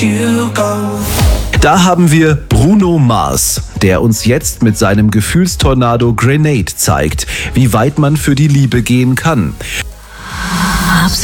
Da haben wir Bruno Mars, der uns jetzt mit seinem Gefühlstornado Grenade zeigt, wie weit man für die Liebe gehen kann.